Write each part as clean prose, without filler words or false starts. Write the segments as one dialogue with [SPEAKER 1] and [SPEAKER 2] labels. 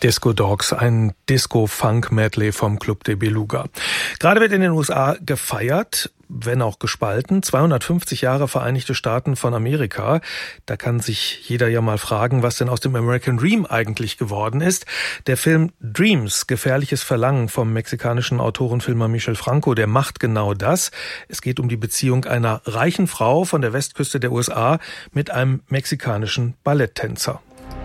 [SPEAKER 1] Disco Dogs, ein Disco-Funk-Medley vom Club de Beluga. Gerade wird in den USA gefeiert, wenn auch gespalten. 250 Jahre Vereinigte Staaten von Amerika. Da kann sich jeder ja mal fragen, was denn aus dem American Dream eigentlich geworden ist. Der Film Dreams, gefährliches Verlangen vom mexikanischen Autorenfilmer Michel Franco, der macht genau das. Es geht um die Beziehung einer reichen Frau von der Westküste der USA mit einem mexikanischen Balletttänzer.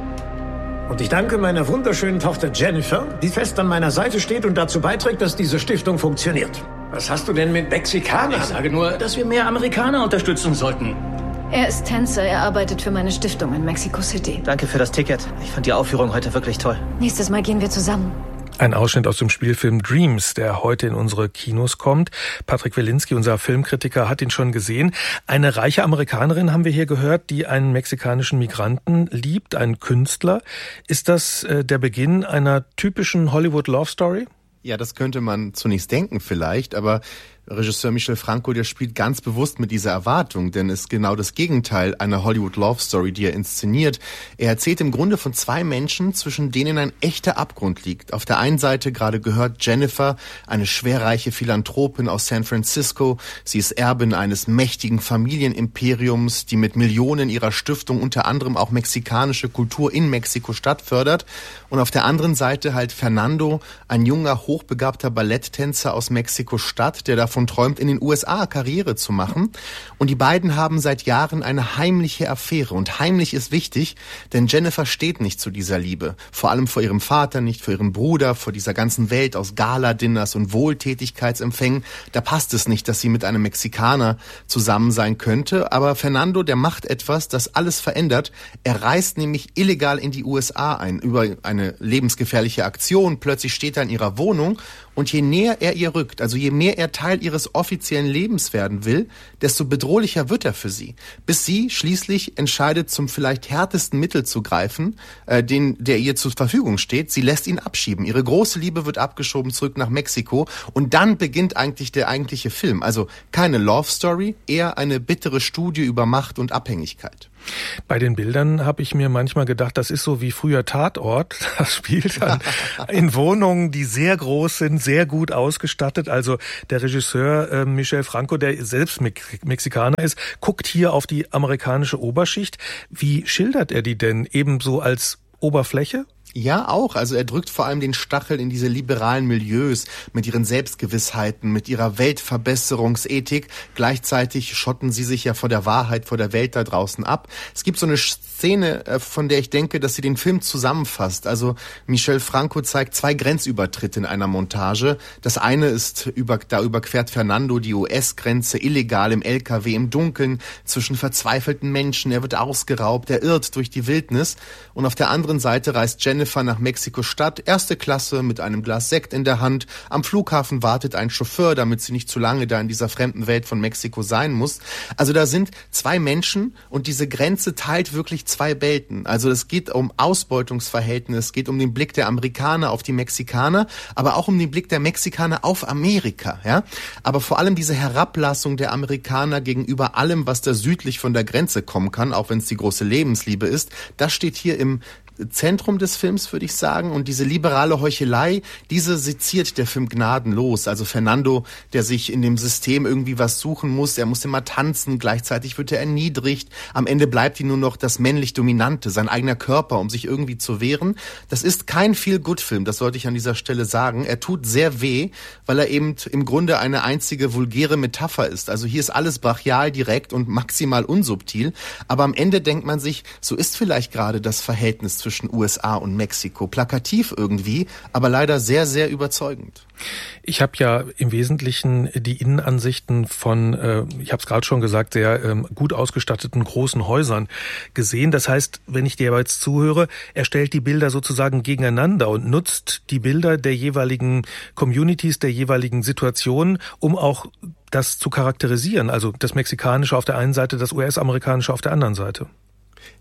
[SPEAKER 2] Und ich danke meiner wunderschönen Tochter Jennifer, die fest an meiner Seite steht und dazu beiträgt, dass diese Stiftung funktioniert. Was hast du denn mit Mexikanern?
[SPEAKER 3] Ich sage nur, dass wir mehr Amerikaner unterstützen sollten.
[SPEAKER 4] Er ist Tänzer, er arbeitet für meine Stiftung in Mexico City.
[SPEAKER 5] Danke für das Ticket. Ich fand die Aufführung heute wirklich toll.
[SPEAKER 4] Nächstes Mal gehen wir zusammen.
[SPEAKER 1] Ein Ausschnitt aus dem Spielfilm Dreams, der heute in unsere Kinos kommt. Patrick Wilinski, unser Filmkritiker, hat ihn schon gesehen. Eine reiche Amerikanerin haben wir hier gehört, die einen mexikanischen Migranten liebt, einen Künstler. Ist das der Beginn einer typischen Hollywood-Love-Story?
[SPEAKER 6] Ja, das könnte man zunächst denken vielleicht, aber Regisseur Michel Franco, der spielt ganz bewusst mit dieser Erwartung, denn es ist genau das Gegenteil einer Hollywood-Love-Story, die er inszeniert. Er erzählt im Grunde von zwei Menschen, zwischen denen ein echter Abgrund liegt. Auf der einen Seite, gerade gehört, Jennifer, eine schwerreiche Philanthropin aus San Francisco. Sie ist Erbin eines mächtigen Familienimperiums, die mit Millionen ihrer Stiftung unter anderem auch mexikanische Kultur in Mexiko-Stadt fördert. Und auf der anderen Seite halt Fernando, ein junger, hochbegabter Balletttänzer aus Mexiko-Stadt, der davon träumt, in den USA Karriere zu machen. Und die beiden haben seit Jahren eine heimliche Affäre. Und heimlich ist wichtig, denn Jennifer steht nicht zu dieser Liebe. Vor allem vor ihrem Vater nicht, vor ihrem Bruder, vor dieser ganzen Welt aus Gala-Dinners und Wohltätigkeitsempfängen. Da passt es nicht, dass sie mit einem Mexikaner zusammen sein könnte. Aber Fernando, der macht etwas, das alles verändert. Er reist nämlich illegal in die USA ein, über eine lebensgefährliche Aktion. Plötzlich steht er in ihrer Wohnung. Und je näher er ihr rückt, also je mehr er Teil ihres offiziellen Lebens werden will, desto bedrohlicher wird er für sie. Bis sie schließlich entscheidet, zum vielleicht härtesten Mittel zu greifen, der ihr zur Verfügung steht. Sie lässt ihn abschieben. Ihre große Liebe wird abgeschoben zurück nach Mexiko. Und dann beginnt eigentlich der eigentliche Film. Also keine Love Story, eher eine bittere Studie über Macht und Abhängigkeit.
[SPEAKER 1] Bei den Bildern habe ich mir manchmal gedacht, das ist so wie früher Tatort. Das spielt dann in Wohnungen, die sehr groß sind, sehr gut ausgestattet. Also der Regisseur Michel Franco, der selbst Mexikaner ist, guckt hier auf die amerikanische Oberschicht. Wie schildert er die denn? Ebenso als Oberfläche?
[SPEAKER 6] Ja, auch. Also er drückt vor allem den Stachel in diese liberalen Milieus mit ihren Selbstgewissheiten, mit ihrer Weltverbesserungsethik. Gleichzeitig schotten sie sich ja vor der Wahrheit, vor der Welt da draußen ab. Es gibt so eine Szene, von der ich denke, dass sie den Film zusammenfasst. Also Michel Franco zeigt zwei Grenzübertritte in einer Montage. Das eine ist, da überquert Fernando die US-Grenze illegal im LKW im Dunkeln zwischen verzweifelten Menschen. Er wird ausgeraubt, er irrt durch die Wildnis. Und auf der anderen Seite reist Jennifer nach Mexiko-Stadt, erste Klasse mit einem Glas Sekt in der Hand. Am Flughafen wartet ein Chauffeur, damit sie nicht zu lange da in dieser fremden Welt von Mexiko sein muss. Also da sind zwei Menschen und diese Grenze teilt wirklich zwei Welten. Also es geht um Ausbeutungsverhältnisse, es geht um den Blick der Amerikaner auf die Mexikaner, aber auch um den Blick der Mexikaner auf Amerika. Ja? Aber vor allem diese Herablassung der Amerikaner gegenüber allem, was da südlich von der Grenze kommen kann, auch wenn es die große Lebensliebe ist, das steht hier im Zentrum des Films, würde ich sagen. Und diese liberale Heuchelei, diese seziert der Film gnadenlos. Also Fernando, der sich in dem System irgendwie was suchen muss, er muss immer tanzen, gleichzeitig wird er erniedrigt. Am Ende bleibt ihm nur noch das männlich Dominante, sein eigener Körper, um sich irgendwie zu wehren. Das ist kein Feel-Good-Film, das sollte ich an dieser Stelle sagen. Er tut sehr weh, weil er eben im Grunde eine einzige vulgäre Metapher ist. Also hier ist alles brachial, direkt und maximal unsubtil. Aber am Ende denkt man sich, so ist vielleicht gerade das Verhältnis zwischen USA und Mexiko. Plakativ irgendwie, aber leider sehr, sehr überzeugend.
[SPEAKER 1] Ich habe ja im Wesentlichen die Innenansichten von, ich habe es gerade schon gesagt, sehr gut ausgestatteten großen Häusern gesehen. Das heißt, wenn ich dir jetzt zuhöre, er stellt die Bilder sozusagen gegeneinander und nutzt die Bilder der jeweiligen Communities, der jeweiligen Situationen, um auch das zu charakterisieren. Also das Mexikanische auf der einen Seite, das US-Amerikanische auf der anderen Seite.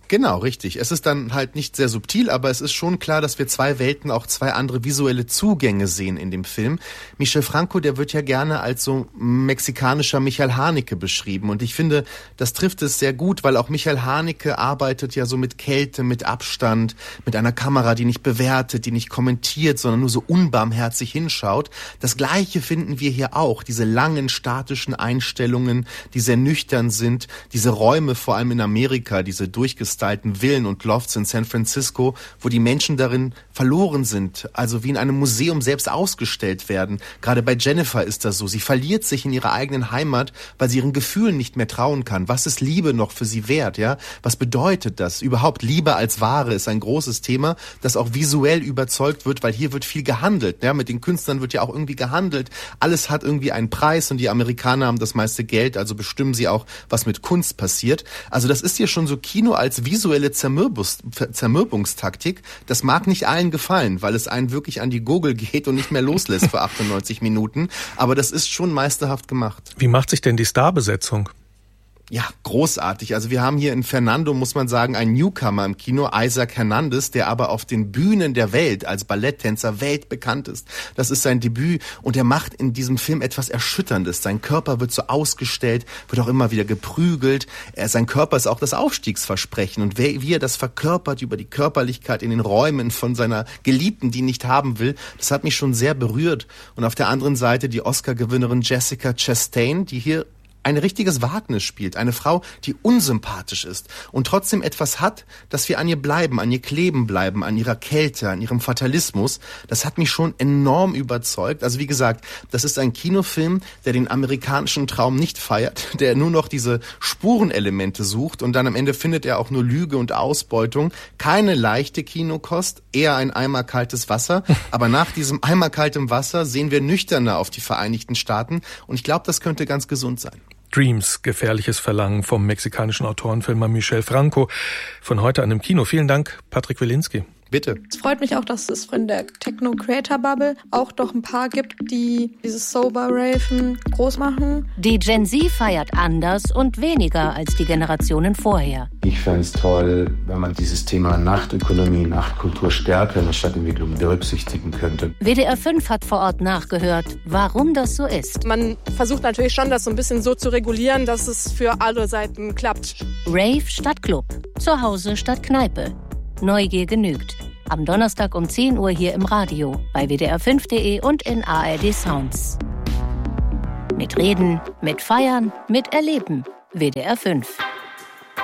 [SPEAKER 6] Genau, richtig. Es ist dann halt nicht sehr subtil, aber es ist schon klar, dass wir zwei Welten, auch zwei andere visuelle Zugänge sehen in dem Film. Michel Franco, der wird ja gerne als so mexikanischer Michael Haneke beschrieben. Und ich finde, das trifft es sehr gut, weil auch Michael Haneke arbeitet ja so mit Kälte, mit Abstand, mit einer Kamera, die nicht bewertet, die nicht kommentiert, sondern nur so unbarmherzig hinschaut. Das Gleiche finden wir hier auch. Diese langen, statischen Einstellungen, die sehr nüchtern sind. Diese Räume, vor allem in Amerika, diese durchgestylten Villen und Lofts in San Francisco, wo die Menschen darin verloren sind, also wie in einem Museum selbst ausgestellt werden. Gerade bei Jennifer ist das so. Sie verliert sich in ihrer eigenen Heimat, weil sie ihren Gefühlen nicht mehr trauen kann. Was ist Liebe noch für sie wert? Ja? Was bedeutet das? Überhaupt Liebe als Ware ist ein großes Thema, das auch visuell überzeugt wird, weil hier wird viel gehandelt. Ja? Mit den Künstlern wird ja auch irgendwie gehandelt. Alles hat irgendwie einen Preis und die Amerikaner haben das meiste Geld, also bestimmen sie auch, was mit Kunst passiert. Also das ist hier schon so Kino als visuelle Zermürbungstaktik. Das mag nicht allen gefallen, weil es einen wirklich an die Gurgel geht und nicht mehr loslässt für 98 Minuten. Aber das ist schon meisterhaft gemacht.
[SPEAKER 1] Wie macht sich denn die Starbesetzung?
[SPEAKER 6] Ja, großartig. Also wir haben hier in Fernando, muss man sagen, einen Newcomer im Kino, Isaac Hernandez, der aber auf den Bühnen der Welt als Balletttänzer weltbekannt ist. Das ist sein Debüt und er macht in diesem Film etwas Erschütterndes. Sein Körper wird so ausgestellt, wird auch immer wieder geprügelt. Sein Körper ist auch das Aufstiegsversprechen und wie er das verkörpert über die Körperlichkeit in den Räumen von seiner Geliebten, die ihn nicht haben will, das hat mich schon sehr berührt. Und auf der anderen Seite die Oscar-Gewinnerin Jessica Chastain, die hier ein richtiges Wagnis spielt. Eine Frau, die unsympathisch ist und trotzdem etwas hat, dass wir an ihr bleiben, an ihr kleben bleiben, an ihrer Kälte, an ihrem Fatalismus. Das hat mich schon enorm überzeugt. Also wie gesagt, das ist ein Kinofilm, der den amerikanischen Traum nicht feiert, der nur noch diese Spurenelemente sucht und dann am Ende findet er auch nur Lüge und Ausbeutung. Keine leichte Kinokost, eher ein Eimer kaltes Wasser. Aber nach diesem Eimer kaltem Wasser sehen wir nüchterner auf die Vereinigten Staaten und ich glaube, das könnte ganz gesund sein.
[SPEAKER 1] Dreams, gefährliches Verlangen vom mexikanischen Autorenfilmer Michel Franco. Von heute an im Kino. Vielen Dank, Patrick Wilinski.
[SPEAKER 6] Bitte.
[SPEAKER 7] Es freut mich auch, dass es von der Techno-Creator-Bubble auch doch ein paar gibt, die dieses Sober-Raven groß machen.
[SPEAKER 8] Die Gen Z feiert anders und weniger als die Generationen vorher.
[SPEAKER 9] Ich fände es toll, wenn man dieses Thema Nachtökonomie, Nachtkultur stärker in der Stadtentwicklung berücksichtigen könnte.
[SPEAKER 8] WDR 5 hat vor Ort nachgehört, warum das so ist.
[SPEAKER 7] Man versucht natürlich schon, das so ein bisschen so zu regulieren, dass es für alle Seiten klappt.
[SPEAKER 8] Rave statt Club, zu Hause statt Kneipe. Neugier genügt. Am Donnerstag um 10 Uhr hier im Radio, bei WDR5.de und in ARD Sounds. Mit Reden, mit Feiern, mit Erleben. WDR 5.